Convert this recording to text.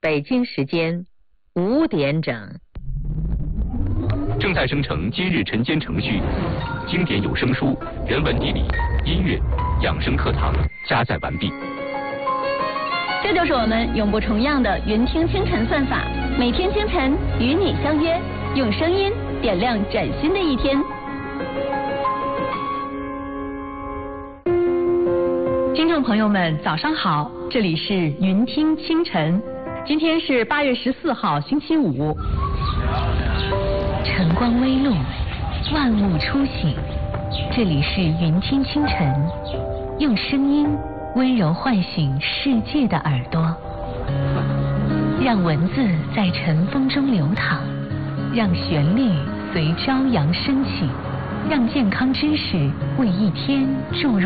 北京时间5点整。 正在生成今日晨间程序，经典有声书、人文地理、音乐、养生课堂加载完毕。 这就是我们永不重样的云听清晨算法，每天清晨与你相约，用声音点亮崭新的一天。 听众朋友们，早上好，这里是云听清晨，今天是8月14号，星期五。 晨光微露，万物初醒，这里是云听清晨，用声音温柔唤醒世界的耳朵，让文字在晨风中流淌，让旋律随朝阳升起，让健康知识为一天注入